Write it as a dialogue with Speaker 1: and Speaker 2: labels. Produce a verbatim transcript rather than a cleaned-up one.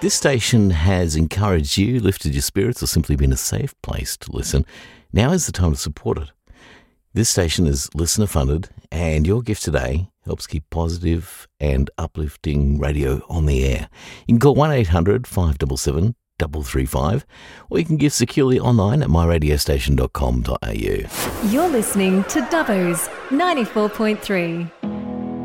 Speaker 1: this station has encouraged you, lifted your spirits, or simply been a safe place to listen, now is the time to support it. This station is listener funded, and your gift today helps keep positive and uplifting radio on the air. You can call one eight hundred five seven seven three three five, or you can give securely online at my radio station dot com dot a u.
Speaker 2: You're listening to Dubbo's ninety-four point three.